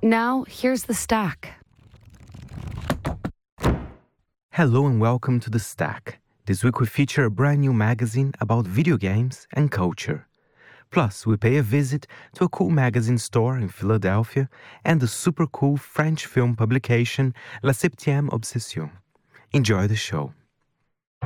Now, here's The Stack. Hello and welcome to The Stack. This week we feature a brand new magazine about video games and culture. Plus, we pay a visit to a cool magazine store in Philadelphia and the super cool French film publication La Septième Obsession. Enjoy the show.